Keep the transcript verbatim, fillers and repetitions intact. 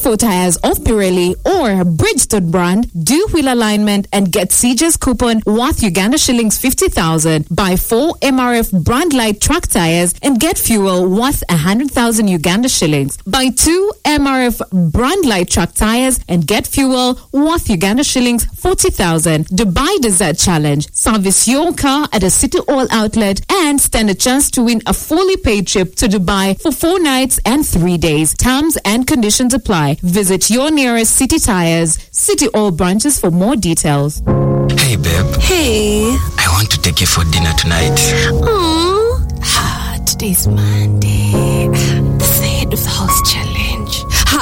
four tires of Pirelli or Bridgestone brand, do wheel alignment and get C J's coupon worth Uganda shillings fifty thousand. Buy four M R F brand light truck tires and get fuel worth one hundred thousand Uganda shillings. Buy two M R F brand light truck tires and get fuel worth Uganda shillings forty thousand. Dubai Desert Challenge. Service your car at a City Oil outlet and stand a chance to win a fully paid trip to Dubai for four nights and three days. Terms and conditions apply. Visit your nearest City Tires, City Oil branches for more details. Hey, babe. Hey. I want to take you for dinner tonight. Aww. Ah, today's Monday. The head of the house challenge.